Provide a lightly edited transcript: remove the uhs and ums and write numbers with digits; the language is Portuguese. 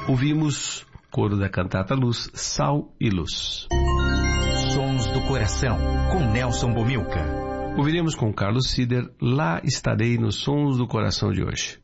Ouvimos coro da cantata Luz, Sal e Luz. Sons do Coração, com Nelson Bomilca. Ouviremos com Carlos Sider, Lá Estarei nos Sons do Coração de hoje.